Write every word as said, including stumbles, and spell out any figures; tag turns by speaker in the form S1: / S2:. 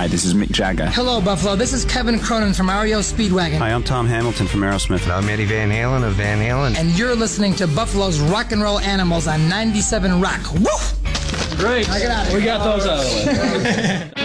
S1: Hi, this is Mick Jagger.
S2: Hello, Buffalo. This is Kevin Cronin from R E O Speedwagon.
S3: Hi, I'm Tom Hamilton from Aerosmith.
S4: And I'm Eddie Van Halen of Van Halen.
S2: And you're listening to Buffalo's Rock and Roll Animals on ninety-seven Rock. Woo!
S5: Great.
S2: Now get out of here.
S5: We got those out of the way.